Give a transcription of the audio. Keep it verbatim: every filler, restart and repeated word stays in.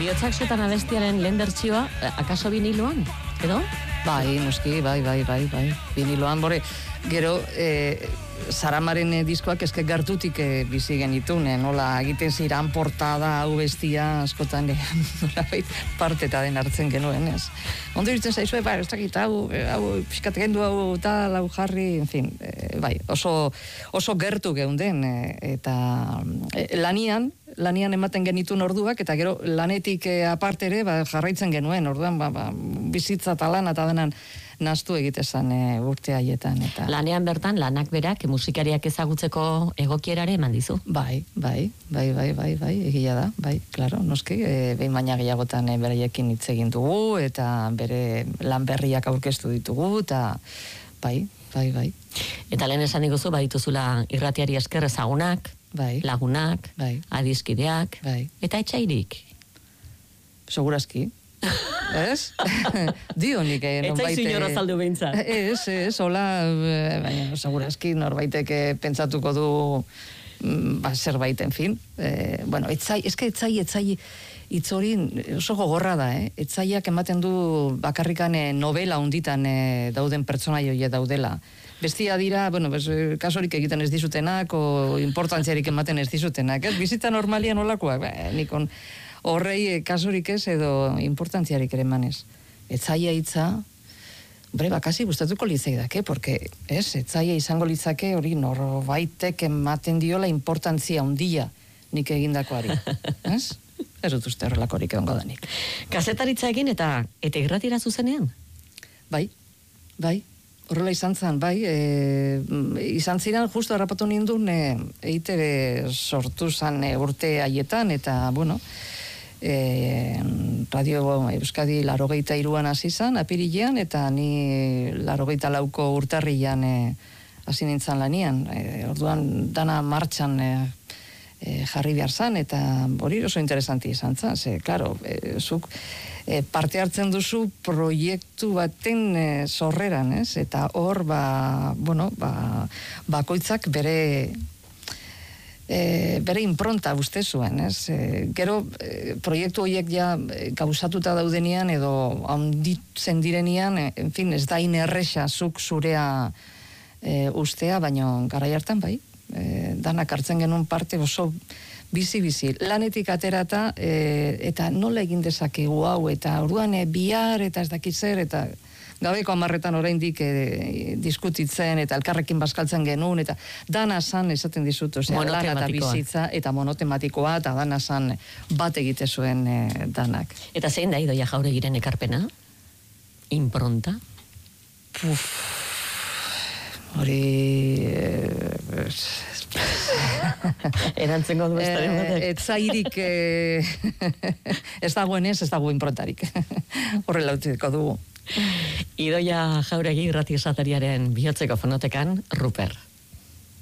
Bihotzak Zutan abestiaren lehen bertsioa, akaso viniloan, edo? Bai, noski, bai, bai, bai, bai. Viniloan, bore, gero, e, Saramaren e, diskoak eske gertutik e, bizi genitun, e, nola egiten ziran portada hau bestia askotan e, nola parteta den hartzen genuen, ez? Ondo irten zaizue, bai, ez dakit, hau, hau, pixkat gendu hau, tal, hau jarri, en fin, e, bai, oso, oso gertu geunden, e, eta e, lanian, lanian ematen genitun orduak, eta gero lanetik e, aparte ere, ba, jarraitzen genuen, orduan, ba, ba, bizitza eta lan, eta denan, nastu egitezan e, urte haietan. Eta... Lanean bertan, lanak berak, musikariak ezagutzeko egokierare eman dizu? Bai, bai, bai, bai, bai, bai, egia da, bai, klaro, noski, e, behin baina gehiagotan e, beraiekin hitz egin dugu, eta bere lan berriak aurkeztu ditugu, eta bai, bai, bai. Eta lehen esan diguzu, badituzula irratiari esker ezagunak, bai, lagunak, bai, adiskideak, bai. Eta etxairik? Segurazki. Ez? Dio nik eh, norbait... Etzaizu inor azaldu behintzat. Ez, ez, hola, baina segurazki norbaitek pentsatuko du ba, zerbait, en fin. Eh, bueno, etzai, eske etzai, etzai, hitz hori oso gogorra da, eh? Etzaiak ematen du bakarrikan eh, novela hunditan eh, dauden pertsonai horiek daudela. Bestia dira, bueno, pues, kasurik egiten ez dizutenak, o importantziarik ematen ez dizutenak, ez? Bizitza normalian olakoak, ba, nikon horrei kasurik ez edo importantziarik ere emanez. Etzaia hitza, bre, bakasi gustatuko litzaidake, porque, ez, etzaia izango litzake hori norbaitek ematen diola importantzia handia nik egindakoari, ez? Ez dut uste horrelakorik egongo danik. Kazetaritza egin eta eta irratira zuzenean? Bai, bai. Horrela izan zen, bai, e, izan ziren justu harrapatu nindun e, E I T B sortu zen e, urte haietan, eta, bueno, e, Radio Euskadi larogeita iruan hasi zen, apirilean, eta ni larogeita lauko urtarrian e, hasi nintzen lanian. E, orduan dana martxan e, e, jarri behar zen, eta hori oso interesanti izan zen, ze, klaro, e, zuk E, parte hartzen duzu proiektu baten e, sorreran, ez? Eta hor, ba, bueno, ba, bakoitzak bere e, bere impronta uste zuen, ez? E, gero, e, proiektu horiek ja e, gauzatuta daudenian edo handitzen direnian, e, en fin, ez da inerresa zuk zurea e, ustea, baina garai hartan, bai, e, danak hartzen genuen parte oso bizi-bizi, lanetik aterata e, eta nola egin dezakegu hau, eta orduan e, bihar eta ez dakit zer, eta gabeko hamarretan oraindik e, diskutitzen eta elkarrekin bazkaltzen genuen, eta dana san esaten dizut, osea, lana eta bizitza, eta monotematikoa, eta dana san bat egite zuen e, danak. Eta zein da Idoia Jauregiren ekarpena? Impronta? Puf, hori... E, Erantzengo du bestaren batek. Ez zairik ez dagoen ez, ez dagoen improntarik. Horrela utziko dugu. Idoia Jauregi irrati esatariaren bihotzeko fonotekan, Ruper.